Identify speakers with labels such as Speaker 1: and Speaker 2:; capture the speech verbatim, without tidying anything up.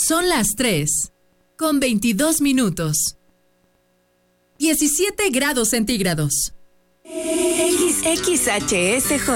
Speaker 1: Son las tres, con veintidós minutos. diecisiete grados centígrados.
Speaker 2: X H S J